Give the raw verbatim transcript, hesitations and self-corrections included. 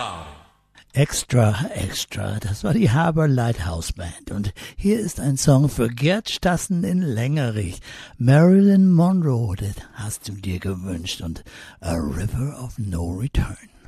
Extra, extra, das war die Harbour Lighthouse Band und hier ist ein Song für Gerd Stassen in Längerich. Marilyn Monroe, das hast du dir gewünscht und A River of No Return.